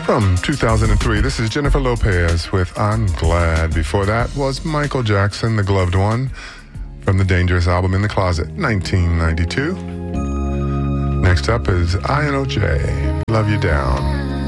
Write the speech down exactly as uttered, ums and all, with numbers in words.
From two thousand three, this is Jennifer Lopez with I'm Glad. Before that was Michael Jackson, The Gloved One, from the Dangerous album In the Closet, nineteen ninety-two. Next up is I N O J, Love You Down.